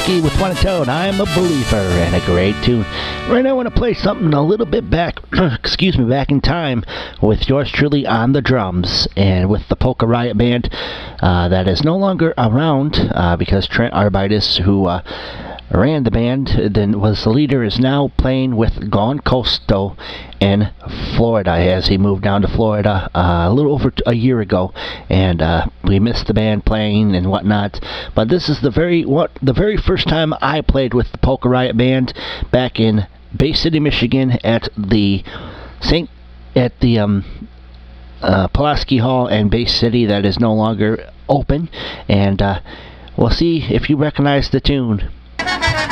Pulaski with One Tone, I'm a Believer, and a great tune. Right now I want to play something a little bit back, back in time with yours truly on the drums, and with the Polka Riot Band that is no longer around because Trent Arbitis, who ran the band, then was the leader, is now playing with Gone Coastal in Florida as he moved down to Florida a little over a year ago, and we missed the band playing and whatnot. But this is the very first time I played with the Polka Riot Band back in Bay City, Michigan, at the Pulaski Hall in Bay City that is no longer open, and we'll see if you recognize the tune.